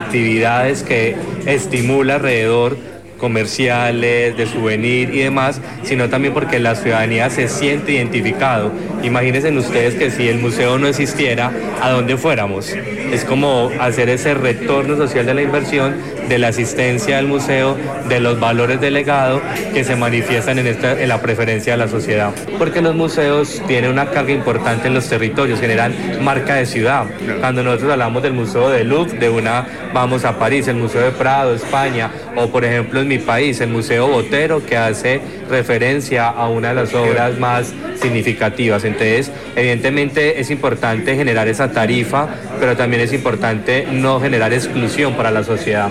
actividades que estimula alrededor, comerciales, de souvenir y demás, sino también porque la ciudadanía se siente identificado. Imagínense ustedes que si el museo no existiera, ¿a dónde fuéramos? Es como hacer ese retorno social de la inversión, de la asistencia al museo, de los valores del legado que se manifiestan en la preferencia de la sociedad. Porque los museos tienen una carga importante en los territorios, generan marca de ciudad. Cuando nosotros hablamos del Museo del Louvre, vamos a París, el Museo de Prado, España, o por ejemplo en mi país, el Museo Botero, que hace referencia a una de las obras más significativas. Entonces, evidentemente es importante generar esa tarifa, pero también es importante no generar exclusión para la sociedad.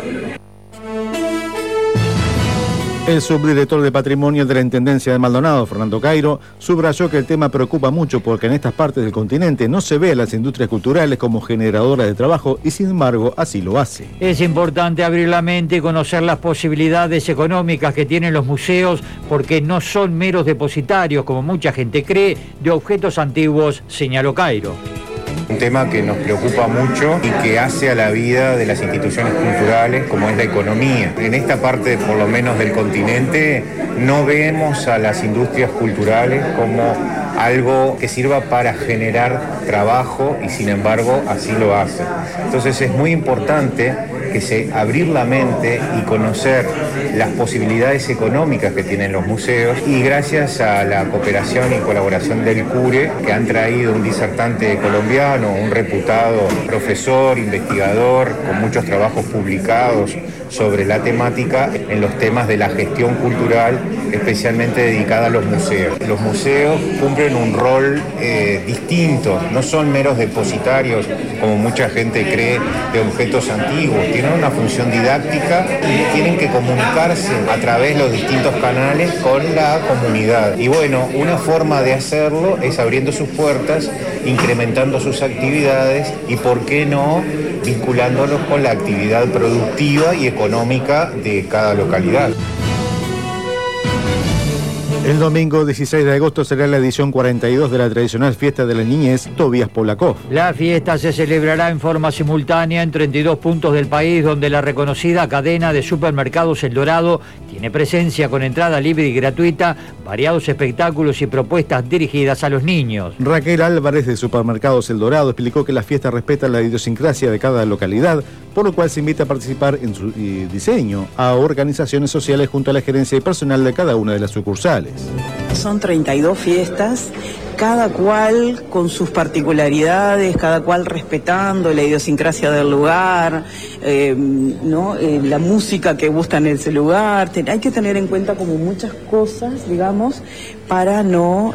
El subdirector de Patrimonio de la Intendencia de Maldonado, Fernando Cairo, subrayó que el tema preocupa mucho porque en estas partes del continente no se ve a las industrias culturales como generadoras de trabajo y sin embargo así lo hace. Es importante abrir la mente y conocer las posibilidades económicas que tienen los museos porque no son meros depositarios, como mucha gente cree, de objetos antiguos, señaló Cairo. Un tema que nos preocupa mucho y que hace a la vida de las instituciones culturales como es la economía. En esta parte, por lo menos del continente, no vemos a las industrias culturales como algo que sirva para generar trabajo y sin embargo así lo hace. Entonces es muy importante abrir la mente y conocer las posibilidades económicas que tienen los museos y gracias a la cooperación y colaboración del CURE, que han traído un disertante colombiano, un reputado profesor, investigador, con muchos trabajos publicados sobre la temática en los temas de la gestión cultural, especialmente dedicada a los museos. Los museos cumplen un rol distinto, no son meros depositarios, como mucha gente cree, de objetos antiguos. Tienen una función didáctica y tienen que comunicarse a través de los distintos canales con la comunidad. Y bueno, una forma de hacerlo es abriendo sus puertas, incrementando sus actividades y, ¿por qué no?, vinculándolos con la actividad productiva y económica de cada localidad. El domingo 16 de agosto será la edición 42 de la tradicional fiesta de la niñez Tobias Polakov. La fiesta se celebrará en forma simultánea en 32 puntos del país, donde la reconocida cadena de supermercados El Dorado tiene presencia con entrada libre y gratuita, variados espectáculos y propuestas dirigidas a los niños. Raquel Álvarez de Supermercados El Dorado explicó que la fiesta respeta la idiosincrasia de cada localidad, por lo cual se invita a participar en su diseño a organizaciones sociales junto a la gerencia y personal de cada una de las sucursales. Son 32 fiestas, cada cual con sus particularidades, cada cual respetando la idiosincrasia del lugar, la música que gusta en ese lugar. Hay que tener en cuenta como muchas cosas, digamos, para no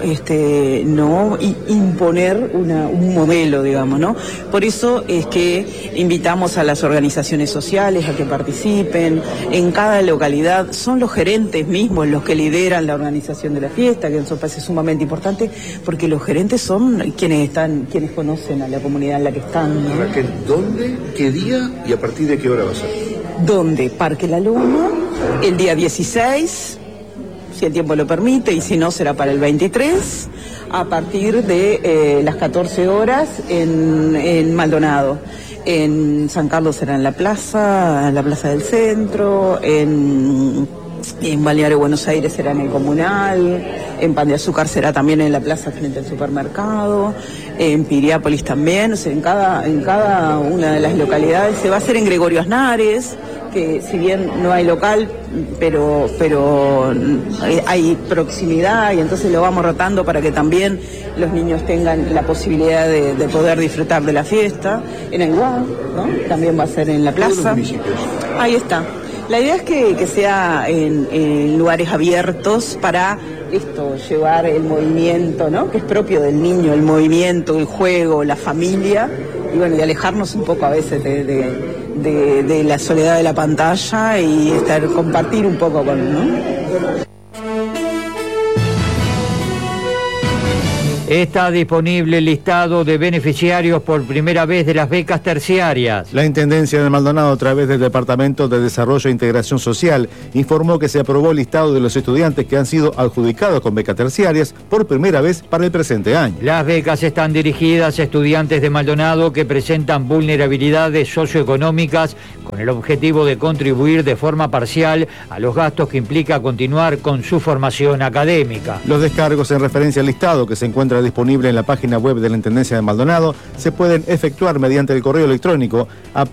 imponer un modelo, digamos, ¿no? Por eso es que invitamos a las organizaciones sociales a que participen. En cada localidad son los gerentes mismos los que lideran la organización de la fiesta, que eso parece sumamente importante, porque los gerentes son quienes conocen a la comunidad en la que están, ¿no? Raquel, ¿dónde, qué día y a partir de qué hora va a ser? ¿Dónde? Parque La Luna, el día 16, si el tiempo lo permite, y si no será para el 23, a partir de las 14 horas en Maldonado. En San Carlos será en la plaza del centro, en Balneario Buenos Aires será en el Comunal, en Pan de Azúcar será también en la plaza frente al supermercado, en Piriápolis también, o sea, en cada una de las localidades. Se va a hacer en Gregorio Aznares, que si bien no hay local, pero hay proximidad y entonces lo vamos rotando para que también los niños tengan la posibilidad de poder disfrutar de la fiesta. En Aiguá, ¿no? También va a ser en la plaza. Ahí está. La idea es que sea en lugares abiertos para llevar el movimiento, ¿no?, que es propio del niño, el movimiento, el juego, la familia, y bueno, y alejarnos un poco a veces de la soledad de la pantalla y compartir un poco con, ¿no? Está disponible el listado de beneficiarios por primera vez de las becas terciarias. La Intendencia de Maldonado, a través del Departamento de Desarrollo e Integración Social, informó que se aprobó el listado de los estudiantes que han sido adjudicados con becas terciarias por primera vez para el presente año. Las becas están dirigidas a estudiantes de Maldonado que presentan vulnerabilidades socioeconómicas con el objetivo de contribuir de forma parcial a los gastos que implica continuar con su formación académica. Los descargos en referencia al listado, que se encuentra disponible en la página web de la Intendencia de Maldonado, se pueden efectuar mediante el correo electrónico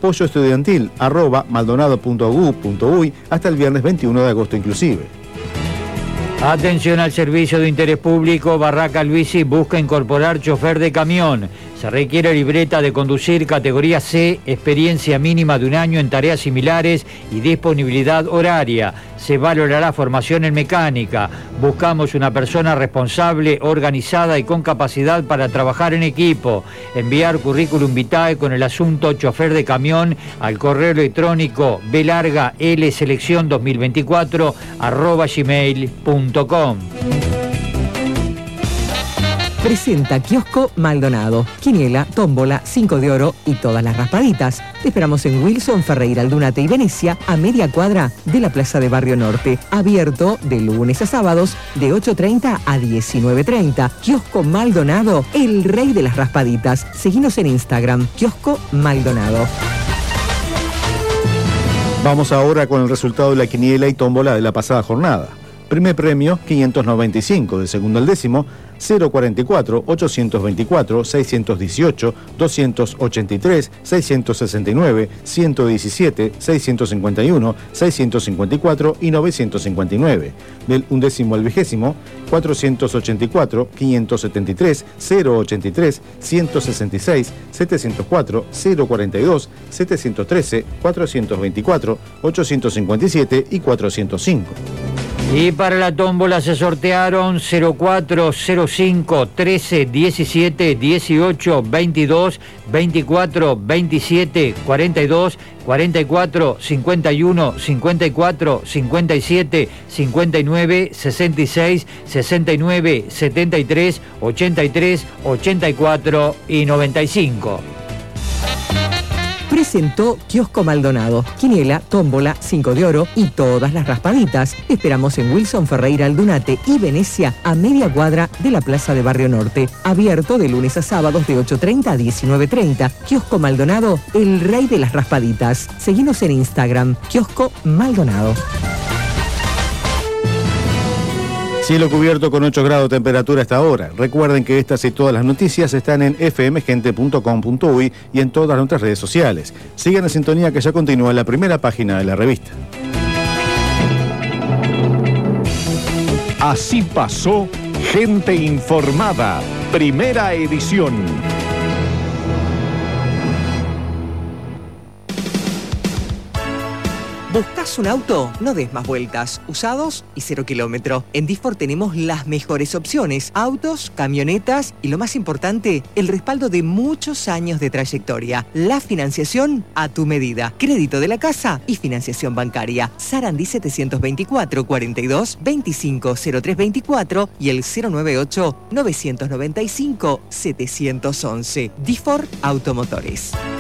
apoyoestudiantil@maldonado.gov.uy hasta el viernes 21 de agosto inclusive. Atención al servicio de interés público. Barraca Luisi busca incorporar chofer de camión. Se requiere libreta de conducir categoría C, experiencia mínima de 1 año en tareas similares y disponibilidad horaria. Se valorará formación en mecánica. Buscamos una persona responsable, organizada y con capacidad para trabajar en equipo. Enviar currículum vitae con el asunto chofer de camión al correo electrónico b.lseleccion2024@gmail.com. Presenta Kiosco Maldonado. Quiniela, tómbola, 5 de oro y todas las raspaditas. Te esperamos en Wilson, Ferreira, Aldunate y Venecia, a media cuadra de la Plaza de Barrio Norte. Abierto de lunes a sábados de 8:30 a 19:30. Kiosco Maldonado, el rey de las raspaditas. Seguinos en Instagram, Kiosco Maldonado. Vamos ahora con el resultado de la quiniela y tómbola de la pasada jornada. Primer premio, 595, de segundo al décimo, 044, 824, 618, 283, 669, 117, 651, 654 y 959. Del undécimo al vigésimo, 484, 573, 083, 166, 704, 042, 713, 424, 857 y 405. Y para la tómbola se sortearon 04, 05, 13, 17, 18, 22, 24, 27, 42, 44, 51, 54, 57, 59, 66, 69, 73, 83, 84 y 95. Presentó Kiosco Maldonado. Quiniela, tómbola, 5 de oro y todas las raspaditas. Esperamos en Wilson, Ferreira, Aldunate y Venecia, a media cuadra de la Plaza de Barrio Norte. Abierto de lunes a sábados de 8:30 a 19:30. Kiosco Maldonado, el rey de las raspaditas. Seguinos en Instagram, Kiosco Maldonado. Cielo cubierto con 8 grados de temperatura hasta ahora. Recuerden que estas y todas las noticias están en fmgente.com.uy y en todas nuestras redes sociales. Sigan en sintonía que ya continúa la primera página de la revista. Así pasó Gente Informada, primera edición. ¿Buscas un auto? No des más vueltas. Usados y 0 kilómetro. En Disfor tenemos las mejores opciones. Autos, camionetas y lo más importante, el respaldo de muchos años de trayectoria. La financiación a tu medida. Crédito de la casa y financiación bancaria. Sarandí 724 42 25 0324 y el 098 995 711. Disfor Automotores.